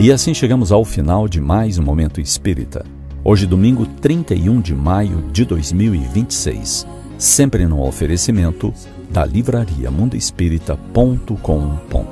E assim chegamos ao final de mais um Momento Espírita. Hoje, domingo 31 de maio de 2026. Sempre no oferecimento da livraria mundoespírita.com.br.